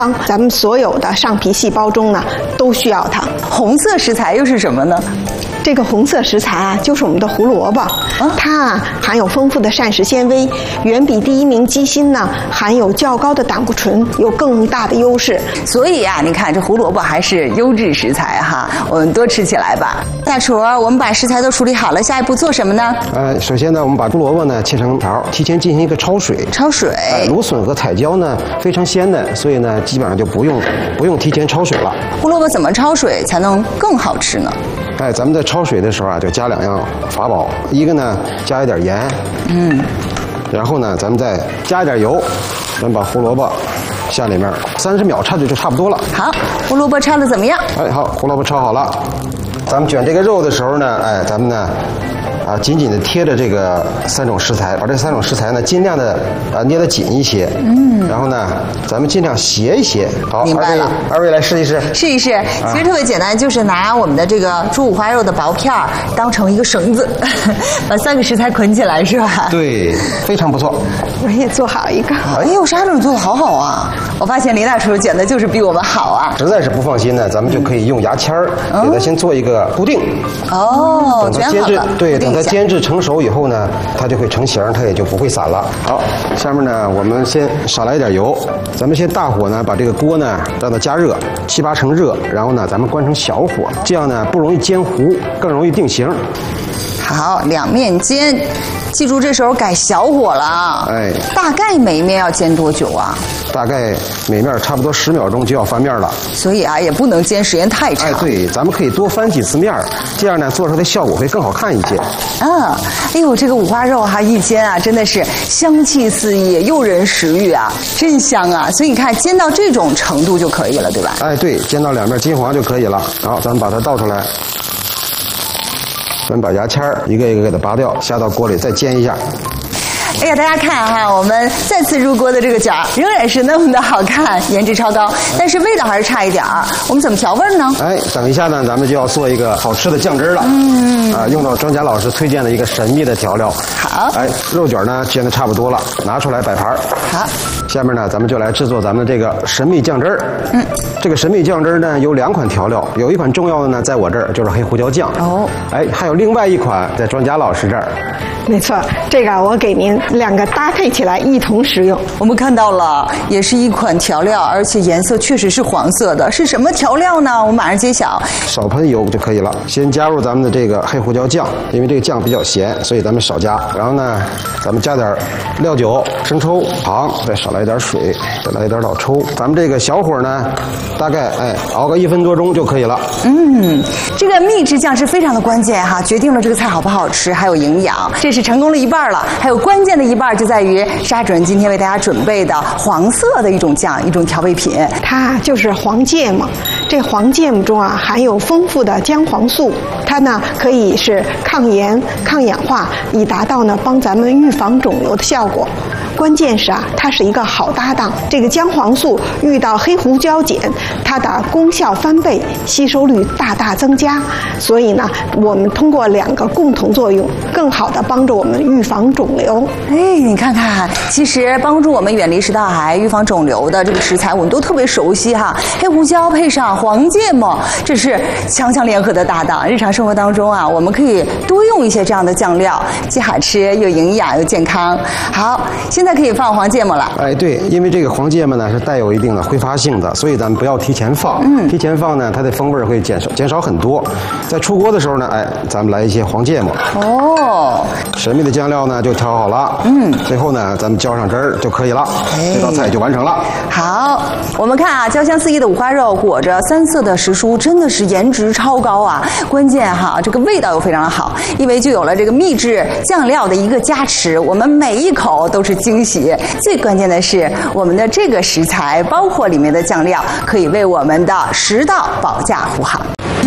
咱们所有的上皮细胞中呢都需要它。 红色食材又是什么呢？ 这个红色食材啊，就是我们的胡萝卜，它啊含有丰富的膳食纤维，远比第一名鸡心呢含有较高的胆固醇有更大的优势。 所以啊，你看这胡萝卜还是优质食材哈，我们多吃起来吧。大厨，我们把食材都处理好了，下一步做什么呢？ 首先呢，我们把胡萝卜呢切成条，提前进行一个焯水。 焯水。 芦笋和彩椒呢非常鲜嫩，所以呢基本上就不用提前焯水了。 胡萝卜怎么焯水才能更好吃呢？ 咱们在焯水的时候啊，就加2样法宝，一个呢加一点盐，然后呢咱们再加一点油，咱们把胡萝卜下里面30秒焯就差不多了。 好，胡萝卜焯的怎么样？ 好，胡萝卜焯好了。咱们卷这个肉的时候呢，咱们呢紧紧的贴着这个3种食材，把这3种食材呢尽量的捏得紧一些。然后呢，咱们尽量斜一斜。好， 明白了。 二位来试一试。 试一试，其实特别简单，就是拿我们的这个猪五花肉的薄片当成一个绳子，把3个食材捆起来，是吧？ 对，非常不错。 我也做好一个。 哎呦，沙总做的好好啊！我发现林大厨卷的就是比我们好啊。 实在是不放心呢，咱们就可以用牙签给它先做一个固定。 卷好了。 对，等它煎制成熟以后呢，它就会成型，它也就不会散了。好，下面呢，我们先少来一点油，咱们先大火呢把这个锅呢让它加热7、8成热，然后呢咱们关成小火，这样呢不容易煎糊，更容易定型。 好，两面煎，记住这时候改小火了。大概每一面要煎多久啊？ 大概每面差不多10秒钟就要翻面了。 所以啊，也不能煎时间太长。 对，咱们可以多翻几次面，这样呢做出来的效果会更好看一些。 哎呦，这个五花肉哈一煎啊，真的是香气四溢，诱人食欲啊，真香啊！所以你看，煎到这种程度就可以了，对吧？ 对，煎到2面金黄就可以了。好，咱们把它倒出来。咱们把牙签一个一个给它拔掉，下到锅里再煎一下。 哎呀，大家看哈，我们再次入锅的这个饺仍然是那么的好看，颜值超高，但是味道还是差一点儿。我们怎么调味呢？ 等一下呢，咱们就要做一个好吃的酱汁了。用到专家老师推荐的一个神秘的调料。 好。 肉卷呢煎的差不多了，拿出来摆盘。 好。 下面呢，咱们就来制作咱们的这个神秘酱汁。这个神秘酱汁呢有2款调料，有一款重要的呢在我这儿就是黑胡椒酱。还有另外一款在专家老师这儿。 没错，这个我给您2个搭配起来一同食用。 我们看到了，也是一款调料，而且颜色确实是黄色的，是什么调料呢？我们马上揭晓。 少喷油就可以了。先加入咱们的这个黑胡椒酱，因为这个酱比较咸，所以咱们少加。然后呢，咱们加点料酒、生抽、糖，再少来一点水，再来一点老抽。咱们这个小火呢，大概熬个1分多钟就可以了。 这个秘制酱汁非常的关键哈，决定了这个菜好不好吃，还有营养。这是成功了一半了，还有关键的一半就在于沙主任今天为大家准备的黄色的一种酱，一种调味品， 它就是黄芥末。这黄芥末中啊含有丰富的姜黄素，它呢可以是抗炎、抗氧化，以达到呢帮咱们预防肿瘤的效果。关键是啊，它是一个好搭档。这个姜黄素遇到黑胡椒碱，它的功效翻倍，吸收率大大增加。所以呢，我们通过2个共同作用，更好的帮助我们预防肿瘤。 你看看，其实帮助我们远离食道癌、预防肿瘤的这个食材，我们都特别熟悉哈。黑胡椒配上黄芥末，这是强强联合的搭档。日常生活当中啊，我们可以多用一些这样的酱料，既好吃又营养又健康。好，现在可以放黄芥末了。 对，因为这个黄芥末呢是带有一定的挥发性的，所以咱们不要提前放。提前放呢，它的风味会减少很多。在出锅的时候呢，咱们来一些黄芥末。神秘的酱料呢就调好了。最后呢，咱们浇上汁儿就可以了。这道菜就完成了。 好，我们看啊，焦香四溢的五花肉裹着3色的时蔬，真的是颜值超高啊！关键哈，这个味道又非常好，因为就有了这个秘制酱料的一个加持，我们每一口都是惊喜。最关键的是，我们的这个食材，包括里面的酱料，可以为我们的食道保驾护航。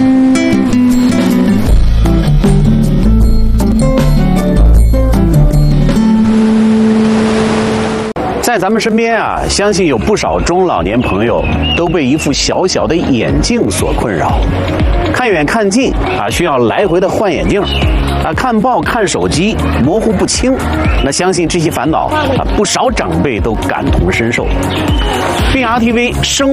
在咱们身边啊，相信有不少中老年朋友都被一副小小的眼镜所困扰，看远看近啊，需要来回的换眼镜啊，看报看手机模糊不清。那相信这些烦恼啊，不少长辈都感同身受。 并 RTV 生